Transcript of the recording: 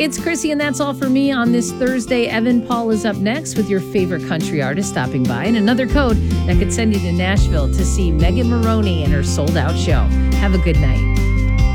It's Chrissy, and that's all for me on this Thursday. Evan Paul is up next with your favorite country artist stopping by, and another code that could send you to Nashville to see Megan Maroney and her sold-out show. Have a good night.